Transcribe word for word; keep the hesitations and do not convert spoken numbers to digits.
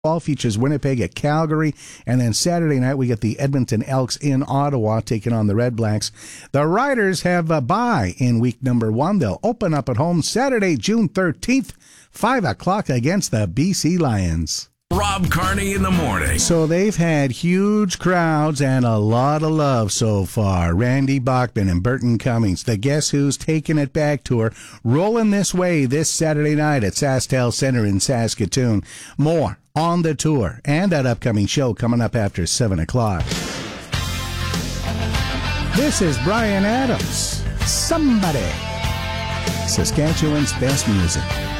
Fall features Winnipeg at Calgary, and then Saturday night we get the Edmonton Elks in Ottawa taking on the Red Blacks. The Riders have a bye in week number one. They'll open up at home Saturday, June thirteenth, five o'clock against the B C Lions. Rob Carney in the morning. So they've had huge crowds and a lot of love so far. Randy Bachman and Burton Cummings, the Guess Who's Taking It Back tour, rolling this way this Saturday night at SaskTel Center in Saskatoon. More on the tour and that upcoming show coming up after seven o'clock. This is Bryan Adams. Somebody. Saskatchewan's best music.